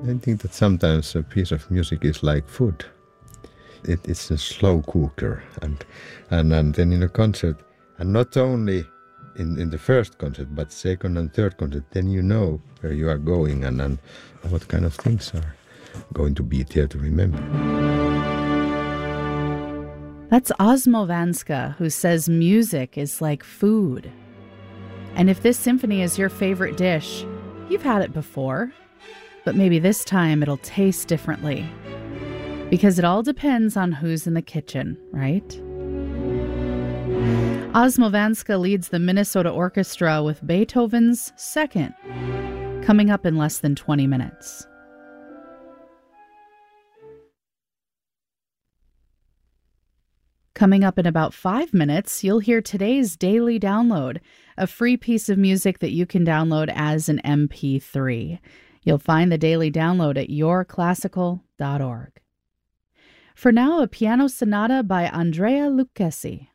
I think that sometimes a piece of music is like food. It's a slow cooker, and then in a concert, and not only in the first concert, but second and third concert, then you know where you are going and what kind of things are going to be there to remember. That's Osmo Vanska, who says music is like food. And if this symphony is your favorite dish, you've had it before, but maybe this time it'll taste differently. Because it all depends on who's in the kitchen, right? Osmo Vanska leads the Minnesota Orchestra with Beethoven's Second, coming up in less than 20 minutes. Coming up in about 5 minutes, you'll hear today's Daily Download, a free piece of music that you can download as an MP3. You'll find the Daily Download at yourclassical.org. For now, a piano sonata by Andrea Lucchesi.